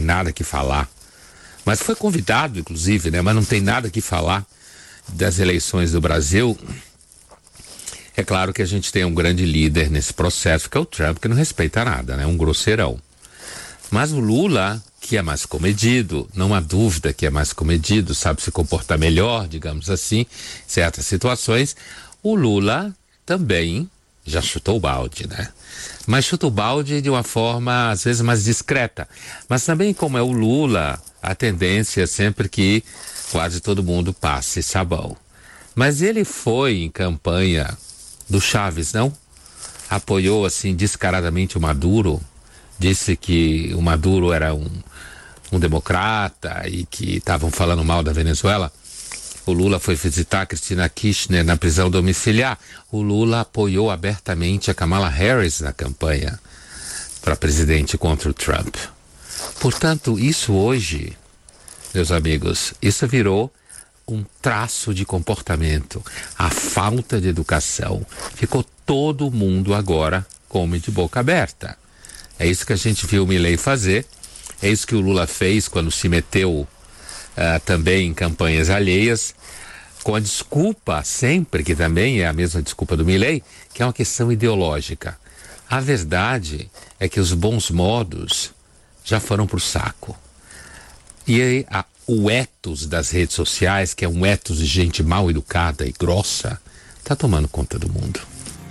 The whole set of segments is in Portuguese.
nada que falar. Mas foi convidado, inclusive, né? Mas não tem nada que falar das eleições do Brasil. É claro que a gente tem um grande líder nesse processo, que é o Trump, que não respeita nada, né? Um grosseirão. Mas o Lula, que é mais comedido, não há dúvida que é mais comedido, sabe se comportar melhor, digamos assim, em certas situações. O Lula também já chutou o balde, né? Mas chuta o balde de uma forma, às vezes, mais discreta. Mas também, como é o Lula, a tendência é sempre que quase todo mundo passe sabão. Mas ele foi em campanha do Chaves, não? Apoiou, assim, descaradamente o Maduro. Disse que o Maduro era um democrata e que estavam falando mal da Venezuela. O Lula foi visitar Cristina Kirchner na prisão domiciliar. O Lula apoiou abertamente a Kamala Harris na campanha para presidente contra o Trump. Portanto, isso hoje, meus amigos, isso virou um traço de comportamento. A falta de educação. Ficou todo mundo agora come de boca aberta. É isso que a gente viu o Milei fazer. É isso que o Lula fez quando se meteu também em campanhas alheias, com a desculpa sempre, que também é a mesma desculpa do Milei, que é uma questão ideológica. A verdade é que os bons modos já foram pro saco. E aí, o ethos das redes sociais, que é um ethos de gente mal educada e grossa, tá tomando conta do mundo.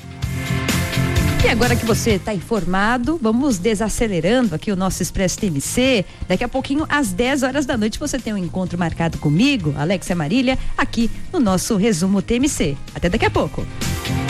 E agora que você está informado, vamos desacelerando aqui o nosso Expresso TMC. Daqui a pouquinho, às 10 horas da noite, você tem um encontro marcado comigo, Alexia Marília, aqui no nosso Resumo TMC. Até daqui a pouco.